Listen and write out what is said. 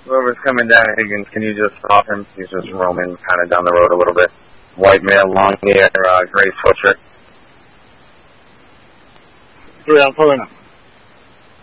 Whoever's coming down Higgins, can you just stop him? He's just roaming kind of down the road a little bit. White male, long hair, gray sweatshirt. Yeah, I'm pulling up.